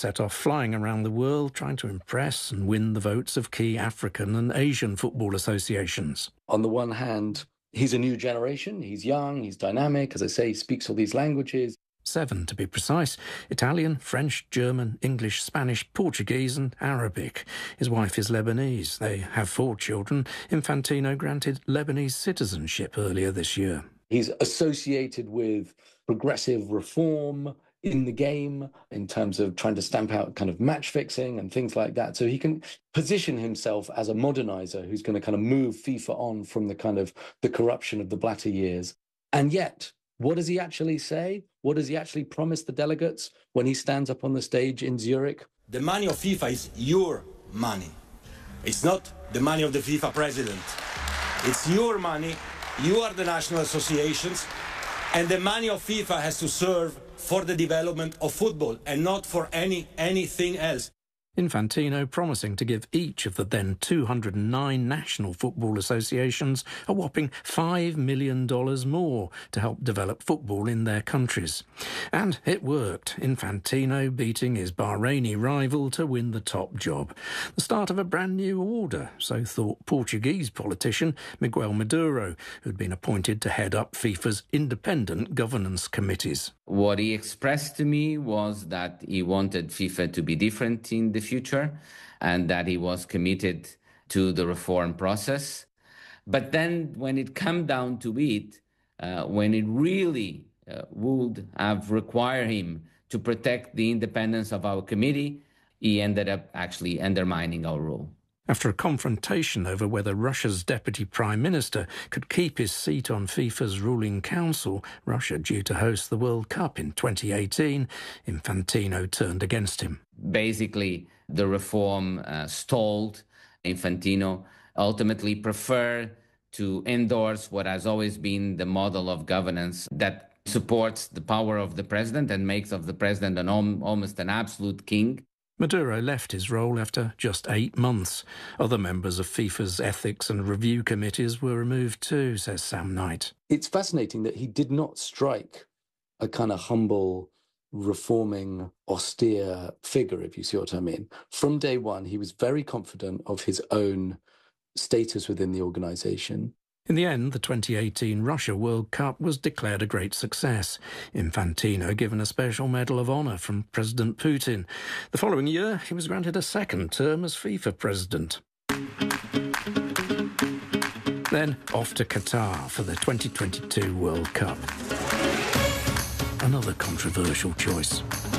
set off flying around the world trying to impress and win the votes of key African and Asian football associations. On the one hand, he's a new generation. He's young, he's dynamic. As I say, he speaks all these languages. 7 to be precise: Italian, French, German, English, Spanish, Portuguese and Arabic. His wife is Lebanese. They have 4 children. Infantino granted Lebanese citizenship earlier this year. He's associated with progressive reform in the game in terms of trying to stamp out kind of match fixing and things like that. So he can position himself as a modernizer who's going to kind of move FIFA on from the kind of the corruption of the Blatter years. And yet, what does he actually say? What does he actually promise the delegates when he stands up on the stage in Zurich? The money of FIFA is your money. It's not the money of the FIFA president. It's your money. You are the national associations. And the money of FIFA has to serve for the development of football and not for anything else. Infantino promising to give each of the then 209 national football associations a whopping $5 million more to help develop football in their countries. And it worked, Infantino beating his Bahraini rival to win the top job. The start of a brand new order, so thought Portuguese politician Miguel Maduro, who'd been appointed to head up FIFA's independent governance committees. What he expressed to me was that he wanted FIFA to be different in the future and that he was committed to the reform process. But then when it came down to it, when it really would have required him to protect the independence of our committee, he ended up actually undermining our role. After a confrontation over whether Russia's deputy prime minister could keep his seat on FIFA's ruling council, Russia due to host the World Cup in 2018, Infantino turned against him. Basically, the reform stalled. Infantino ultimately preferred to endorse what has always been the model of governance that supports the power of the president and makes of the president almost an absolute king. Maduro left his role after just 8 months. Other members of FIFA's ethics and review committees were removed too, says Sam Knight. It's fascinating that he did not strike a kind of humble, reforming, austere figure, if you see what I mean. From day one, he was very confident of his own status within the organisation. In the end, the 2018 Russia World Cup was declared a great success. Infantino given a special Medal of Honour from President Putin. The following year, he was granted a second term as FIFA president. Then off to Qatar for the 2022 World Cup. Another controversial choice.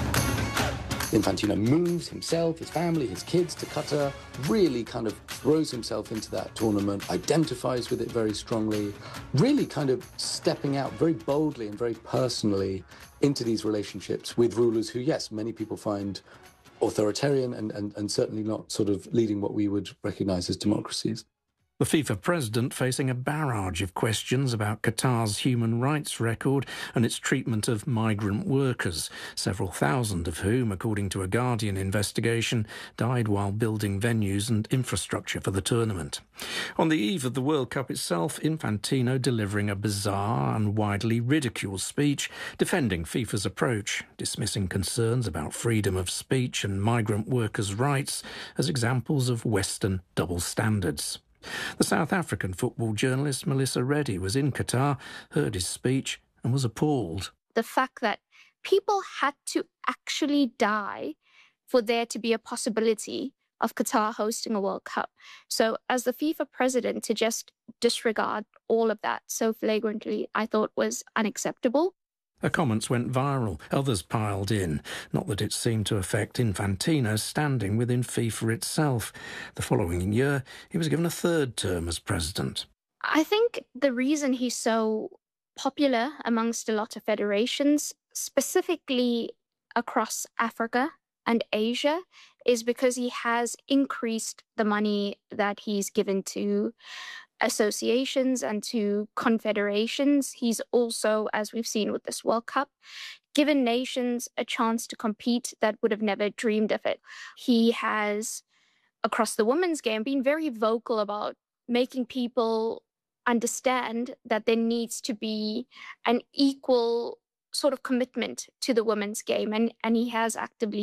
Infantino moves himself, his family, his kids to Qatar, really kind of throws himself into that tournament, identifies with it very strongly, really kind of stepping out very boldly and very personally into these relationships with rulers who, yes, many people find authoritarian and certainly not sort of leading what we would recognise as democracies. The FIFA president facing a barrage of questions about Qatar's human rights record and its treatment of migrant workers, several thousand of whom, according to a Guardian investigation, died while building venues and infrastructure for the tournament. On the eve of the World Cup itself, Infantino delivering a bizarre and widely ridiculed speech defending FIFA's approach, dismissing concerns about freedom of speech and migrant workers' rights as examples of Western double standards. The South African football journalist Melissa Reddy was in Qatar, heard his speech and was appalled. The fact that people had to actually die for there to be a possibility of Qatar hosting a World Cup. So as the FIFA president, to just disregard all of that so flagrantly, I thought was unacceptable. Her comments went viral. Others piled in. Not that it seemed to affect Infantino's standing within FIFA itself. The following year, he was given a third term as president. I think the reason he's so popular amongst a lot of federations, specifically across Africa and Asia, is because he has increased the money that he's given to associations and to confederations. He's also, as we've seen with this World Cup, given nations a chance to compete that would have never dreamed of it. He has, across the women's game, been very vocal about making people understand that there needs to be an equal sort of commitment to the women's game. And he has actively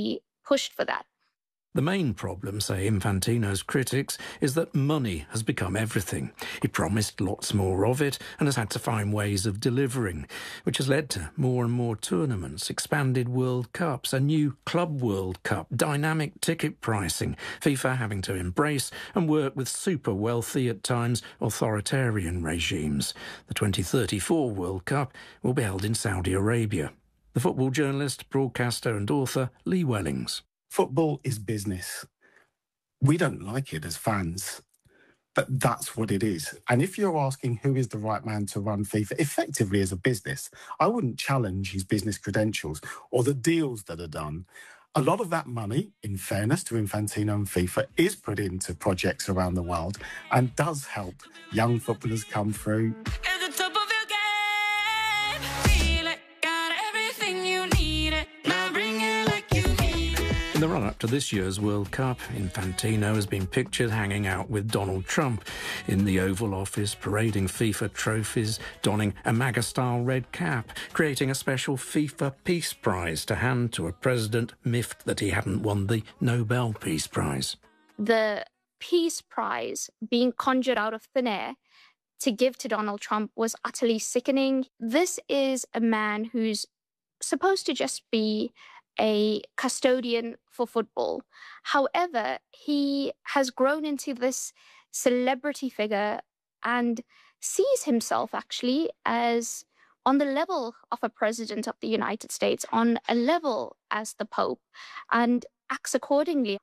pushed for that. The main problem, say Infantino's critics, is that money has become everything. He promised lots more of it and has had to find ways of delivering, which has led to more and more tournaments, expanded World Cups, a new Club World Cup, dynamic ticket pricing, FIFA having to embrace and work with super wealthy, at times authoritarian regimes. The 2034 World Cup will be held in Saudi Arabia. The football journalist, broadcaster and author Lee Wellings. Football is business. We don't like it as fans, but that's what it is. And if you're asking who is the right man to run FIFA effectively as a business, I wouldn't challenge his business credentials or the deals that are done. A lot of that money, in fairness to Infantino and FIFA, is put into projects around the world and does help young footballers come through. In the run-up to this year's World Cup, Infantino has been pictured hanging out with Donald Trump in the Oval Office, parading FIFA trophies, donning a MAGA-style red cap, creating a special FIFA Peace Prize to hand to a president miffed that he hadn't won the Nobel Peace Prize. The Peace Prize being conjured out of thin air to give to Donald Trump was utterly sickening. This is a man who's supposed to just be a custodian for football. However, he has grown into this celebrity figure and sees himself actually as on the level of a president of the United States, on a level as the Pope, and acts accordingly.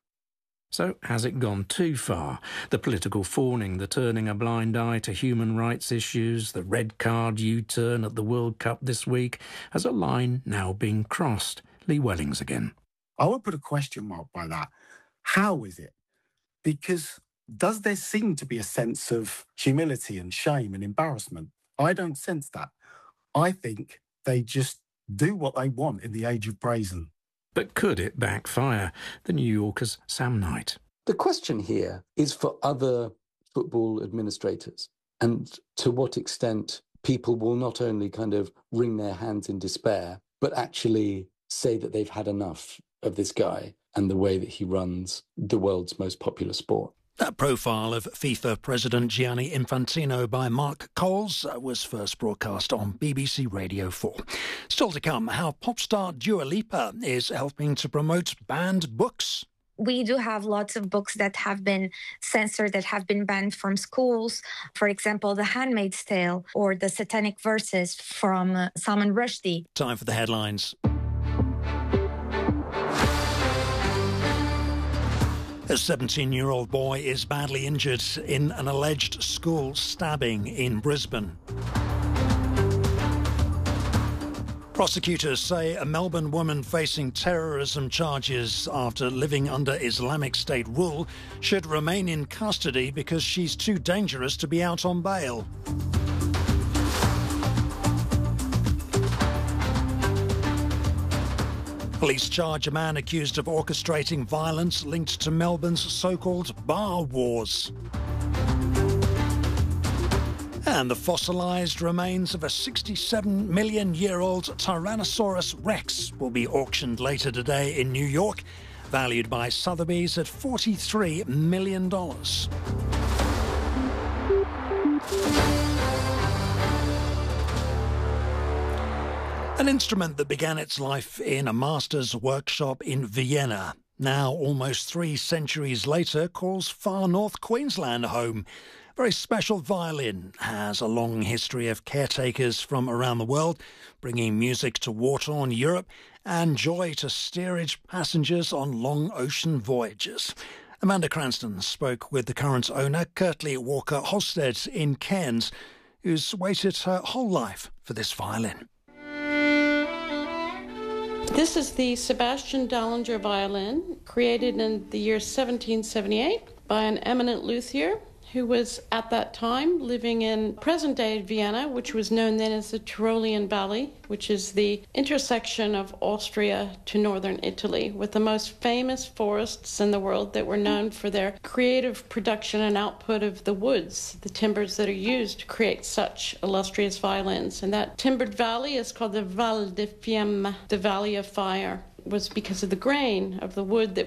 So has it gone too far? The political fawning, the turning a blind eye to human rights issues, the red card U-turn at the World Cup this week, has a line now been crossed? Lee Wellings again. I would put a question mark by that. How is it? Because does there seem to be a sense of humility and shame and embarrassment? I don't sense that. I think they just do what they want in the age of brazen. But could it backfire? The New Yorker's Sam Knight. The question here is for other football administrators, and to what extent people will not only kind of wring their hands in despair, but actually say that they've had enough of this guy and the way that he runs the world's most popular sport. That profile of FIFA President Gianni Infantino by Mark Coles was first broadcast on BBC Radio 4. Still to come, how pop star Dua Lipa is helping to promote banned books. We do have lots of books that have been censored, that have been banned from schools. For example, The Handmaid's Tale or The Satanic Verses from Salman Rushdie. Time for the headlines. A 17-year-old boy is badly injured in an alleged school stabbing in Brisbane. Prosecutors say a Melbourne woman facing terrorism charges after living under Islamic State rule should remain in custody because she's too dangerous to be out on bail. Police charge a man accused of orchestrating violence linked to Melbourne's so-called bar wars. And the fossilised remains of a 67-million-year-old Tyrannosaurus Rex will be auctioned later today in New York, valued by Sotheby's at $43 million. An instrument that began its life in a master's workshop in Vienna, now almost 3 centuries later, calls far north Queensland home. A very special violin has a long history of caretakers from around the world, bringing music to war-torn Europe and joy to steerage passengers on long ocean voyages. Amanda Cranston spoke with the current owner, Kirtley Walker Holstead in Cairns, who's waited her whole life for this violin. This is the Sebastian Dallinger violin, created in the year 1778 by an eminent luthier who was at that time living in present-day Vienna, which was known then as the Tyrolean Valley, which is the intersection of Austria to northern Italy, with the most famous forests in the world that were known for their creative production and output of the woods, the timbers that are used to create such illustrious violins. And that timbered valley is called the Val de Fiemme, the Valley of Fire. was because of the grain of the wood that